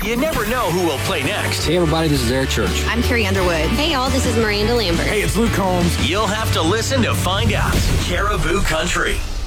You never know who will play next. Hey, everybody, this is Air Church. I'm Carrie Underwood. Hey, y'all, this is Miranda Lambert. Hey, it's Luke Combs. You'll have to listen to find out. Caribou Country.